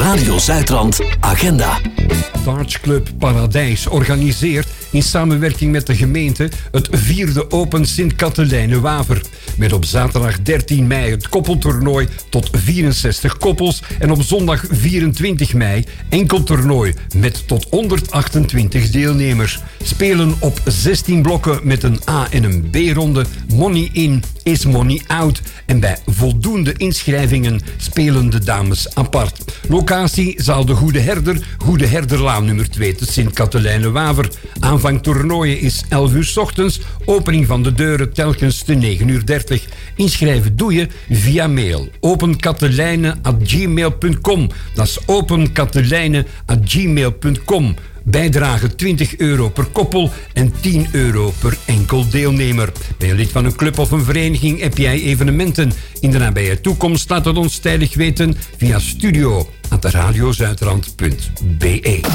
Radio Zuidrand Agenda. Dartsclub Paradijs organiseert in samenwerking met de gemeente het 4e Open Sint-Katelijne-Waver. Met op zaterdag 13 mei het koppeltoernooi tot 64 koppels en op zondag 24 mei enkel toernooi met tot 128 deelnemers. Spelen op 16 blokken met een A- en een B-ronde. Money in is money out. En bij voldoende inschrijvingen spelen de dames apart. Locatie zaal de Goede Herderlaan nummer 2 te Sint-Katelijne-Waver. Aanvang toernooien is 11 uur 's ochtends. Opening van de deuren telkens te 9:30 uur. Inschrijven doe je via mail. openkatelijne@gmail.com. Dat is openkatelijne@gmail.com. Bijdrage €20 per koppel en €10 per enkel deelnemer. Ben je lid van een club of een vereniging? Heb jij evenementen in de nabije toekomst? Laat het ons tijdig weten via studio@radiozuidrand.be.